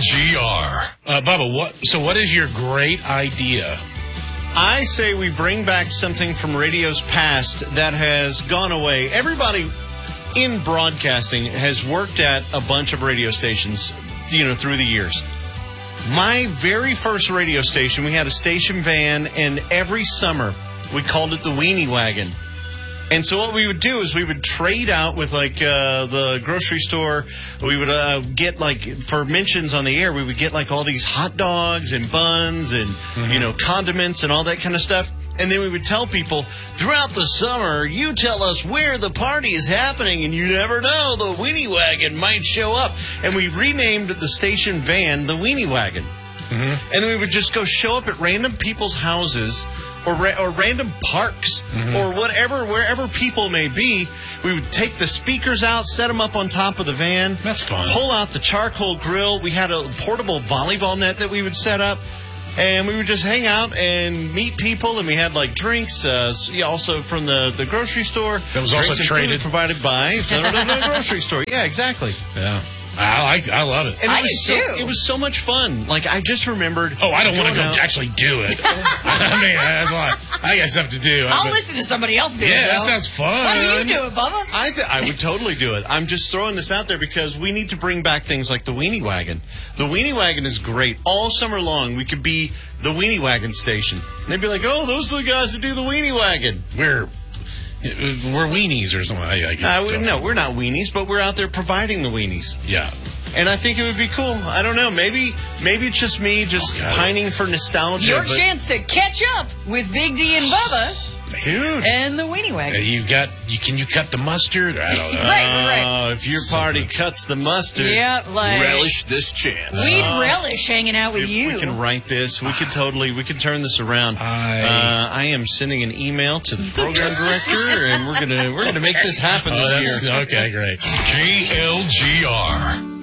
Bubba, what is your great idea? I say we bring back something from radio's past that has gone away. Everybody in broadcasting has worked at a bunch of radio stations, through the years. My very first radio station, we had a station van, and every summer we called it the Weenie Wagon. And so what we would do is we would trade out with, the grocery store. We would get, for mentions on the air, we would get, all these hot dogs and buns and, condiments and all that kind of stuff. And then we would tell people, throughout the summer, you tell us where the party is happening, and you never know, the Weenie Wagon might show up. And we renamed the station van the Weenie Wagon. Mm-hmm. And then we would just go show up at random people's houses or random parks or wherever people may be. We would take the speakers out, set them up on top of the van. That's fun. Pull out the charcoal grill. We had a portable volleyball net that we would set up. And we would just hang out and meet people, and we had drinks, also from the grocery store. That was also traded, provided by the grocery store. Yeah, exactly. Yeah. I love it. And it was so much fun. I just remembered. Oh, I don't want to go actually do it. I mean, that's a lot. I got stuff to do. I'll listen to somebody else do it. Yeah, that sounds fun. Why don't you do it, Bubba? I would totally do it. I'm just throwing this out there because we need to bring back things like the Weenie Wagon. The Weenie Wagon is great. All summer long, we could be the Weenie Wagon station. And they'd be like, oh, those are the guys that do the Weenie Wagon. We're weenies or something. No, we're not weenies, but we're out there providing the weenies. Yeah. And I think it would be cool. I don't know. Maybe it's just me pining for nostalgia. Your chance to catch up with Big D and Bubba. Dude. And the Weenie Wagon. Can you cut the mustard? I don't know. Right. If your party cuts the mustard. Yeah, relish this chance. We'd relish hanging out with you. We can write this. We can turn this around. I am sending an email to the program director, and we're gonna make this happen this year. Okay, great. GLGR.